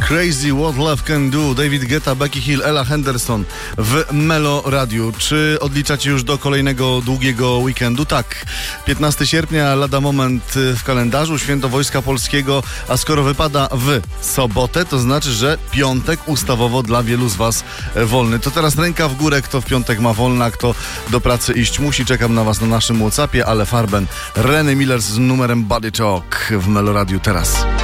Crazy What Love Can Do, David Guetta, Becky Hill, Ella Henderson w Melo Radiu. Czy odliczacie już do kolejnego długiego weekendu? Tak. 15 sierpnia, lada moment w kalendarzu, święto Wojska Polskiego, a skoro wypada w sobotę, to znaczy, że piątek ustawowo dla wielu z was wolny. To teraz ręka w górę, kto w piątek ma wolna, a kto do pracy iść musi. Czekam na was na naszym WhatsAppie, ale Farben, Renny Miller z numerem Body Talk w Melo Radiu teraz.